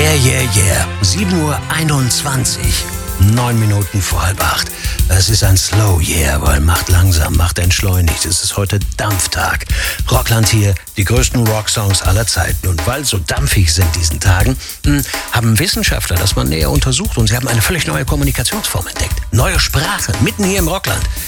Yeah. 7:21 Uhr, 9 Minuten vor 7:30. Es ist ein Slow Yeah, weil macht langsam, macht entschleunigt. Es ist heute Dampftag. Rockland hier, die größten Rocksongs aller Zeiten. Und weil so dampfig sind diesen Tagen, haben Wissenschaftler das mal näher untersucht und sie haben eine völlig neue Kommunikationsform entdeckt. Neue Sprache, mitten hier im Rockland.